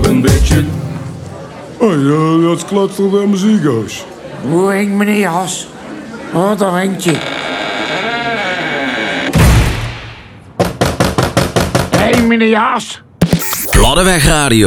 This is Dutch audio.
een beetje. Oh ja, dat klotst toch de muziek uit. Hoe hinkt meneer Jas? Oh, daar hinkt je. Hé, meneer Jas. Platteweg Radio.